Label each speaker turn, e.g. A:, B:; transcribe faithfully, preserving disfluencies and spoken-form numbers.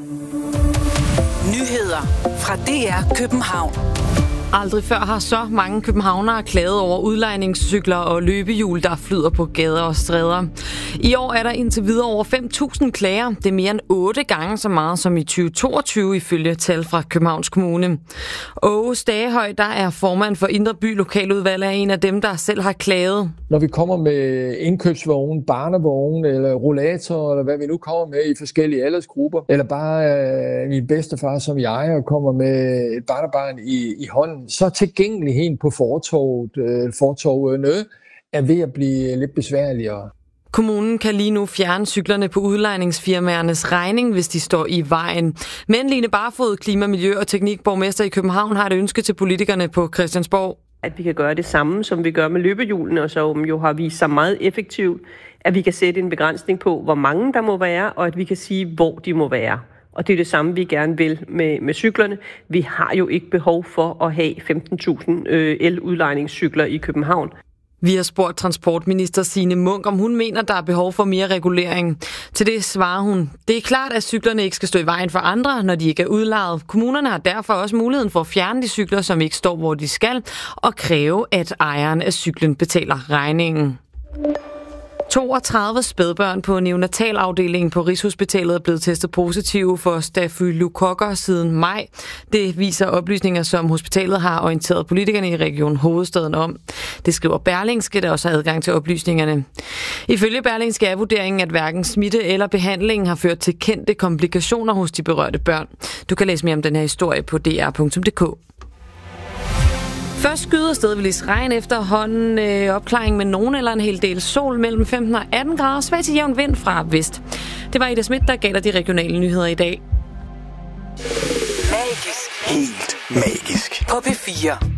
A: Nyheder fra D R København.
B: Aldrig før har så mange københavnere klaget over udlejningscykler og løbehjul, der flyder på gader og stræder. I år er der indtil videre over fem tusind klager. Det er mere end otte gange så meget som i tyve toogtyve ifølge tal fra Københavns Kommune. Åge Stagehøj, der er formand for Indre By Lokaludvalg, er en af dem, der selv har klaget.
C: Når vi kommer med indkøbsvogn, barnevogn eller rollator, eller hvad vi nu kommer med i forskellige aldersgrupper, eller bare øh, min bedstefar som jeg, og kommer med et barnebarn i, i hånden, så tilgængeligheden på fortovet, øh, fortovene er ved at blive lidt besværligere.
B: Kommunen kan lige nu fjerne cyklerne på udlejningsfirmaernes regning, hvis de står i vejen. Men Line Barfod, klima-, miljø- og teknikborgmester i København, har et ønske til politikerne på Christiansborg.
D: At vi kan gøre det samme, som vi gør med løbehjulene, og som jo har vist sig meget effektivt. At vi kan sætte en begrænsning på, hvor mange der må være, og at vi kan sige, hvor de må være. Og det er det samme, vi gerne vil med, med cyklerne. Vi har jo ikke behov for at have femten tusind øh, el-udlejningscykler i København.
B: Vi har spurgt transportminister Signe Munk, om hun mener, der er behov for mere regulering. Til det svarer hun: det er klart, at cyklerne ikke skal stå i vejen for andre, når de ikke er udlejet. Kommunerne har derfor også muligheden for at fjerne de cykler, som ikke står, hvor de skal, og kræve, at ejeren af cyklen betaler regningen. toogtredive spædbørn på neonatalafdelingen på Rigshospitalet er blevet testet positive for stafylokokker siden maj. Det viser oplysninger, som hospitalet har orienteret politikerne i Region Hovedstaden om. Det skriver Berlingske, der også har adgang til oplysningerne. Ifølge Berlingske er vurderingen, at hverken smitte eller behandlingen har ført til kendte komplikationer hos de berørte børn. Du kan læse mere om den her historie på d r punktum d k. Først skyder stedvis regn, efterhånden øh, opklaring med nogen eller en hel del sol mellem femten og atten grader, svag til jævn vind fra vest. Det var Ida Schmidt, der gav dig de regionale nyheder i dag.
A: Magisk.
E: Helt magisk.
A: På P fire.